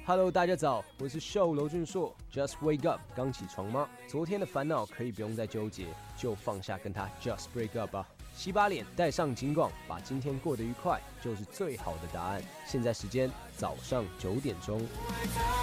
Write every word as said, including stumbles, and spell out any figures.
Hello， 大家早，我是秀娄俊硕。Just wake up， 刚起床吗？昨天的烦恼可以不用再纠结，就放下，跟他 Just break up 吧。洗把脸，戴上警广，把今天过得愉快，就是最好的答案。现在时间早上九点钟。